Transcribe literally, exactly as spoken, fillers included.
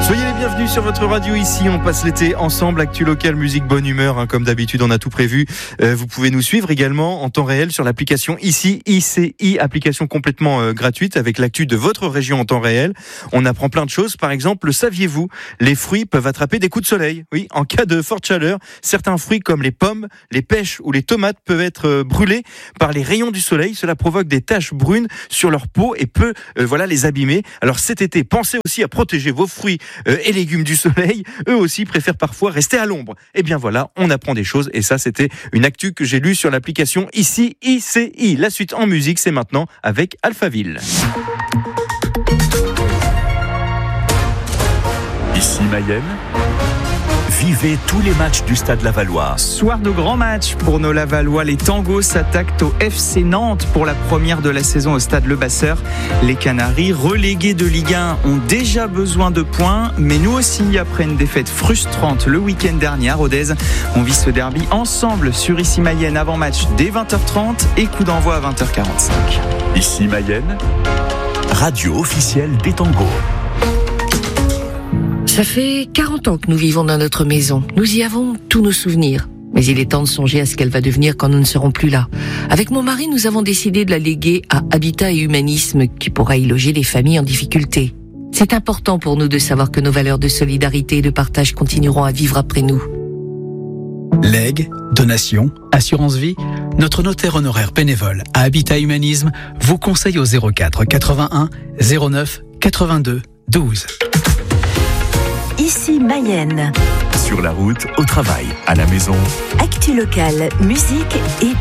Soyez les bienvenus sur votre radio ici, on passe l'été ensemble, actu local, musique, bonne humeur, hein, comme d'habitude on a tout prévu. Euh, vous pouvez nous suivre également en temps réel sur l'application Ici, I C I, application complètement euh, gratuite avec l'actu de votre région en temps réel. On apprend plein de choses, par exemple, le saviez-vous, les fruits peuvent attraper des coups de soleil. Oui, en cas de forte chaleur, certains fruits comme les pommes, les pêches ou les tomates peuvent être euh, brûlés par les rayons du soleil. Cela provoque des taches brunes sur leur peau et peut euh, voilà, les abîmer. Alors cet été, pensez aussi à protéger vos fruits Euh, et légumes du soleil, eux aussi préfèrent parfois rester à l'ombre. Et bien voilà, on apprend des choses et ça c'était une actu que j'ai lue sur l'application Ici I C I. La suite en musique, c'est maintenant avec Alphaville. Ici Mayenne. Vivez tous les matchs du Stade Lavallois. Soir de grand match pour nos Lavallois. Les Tangos s'attaquent au F C Nantes pour la première de la saison au Stade Le Basseur. Les Canaries, relégués de Ligue un, ont déjà besoin de points. Mais nous aussi, après une défaite frustrante le week-end dernier à Rodez, on vit ce derby ensemble sur Ici Mayenne avant match dès vingt heures trente et coup d'envoi à vingt heures quarante-cinq. Ici Mayenne, radio officielle des Tangos. Ça fait quarante ans que nous vivons dans notre maison. Nous y avons tous nos souvenirs. Mais il est temps de songer à ce qu'elle va devenir quand nous ne serons plus là. Avec mon mari, nous avons décidé de la léguer à Habitat et Humanisme, qui pourra y loger les familles en difficulté. C'est important pour nous de savoir que nos valeurs de solidarité et de partage continueront à vivre après nous. Legs, donations, assurance vie, notre notaire honoraire bénévole à Habitat Humanisme vous conseille au zéro quatre quatre-vingt-un zéro neuf quatre-vingt-deux douze. Ici Mayenne. Sur la route, au travail, à la maison. Actu locale, musique et